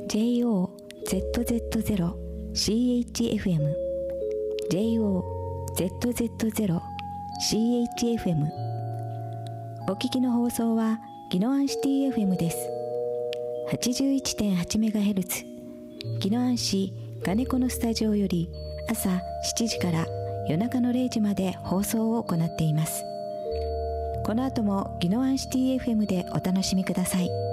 JOZZ0CHFM JOZZ0CHFM お聞きの放送は宜野湾シティ FM です。 81.8MHz 宜野湾市金子のスタジオより朝7時から夜中の0時まで放送を行っています。この後も宜野湾シティ FM でお楽しみください。